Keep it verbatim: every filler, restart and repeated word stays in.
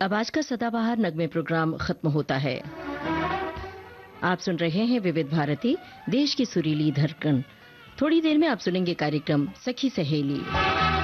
अब आज का सदाबहार नगमे प्रोग्राम खत्म होता है। आप सुन रहे हैं विविध भारती, देश की सुरीली धड़कन। थोड़ी देर में आप सुनेंगे कार्यक्रम सखी सहेली।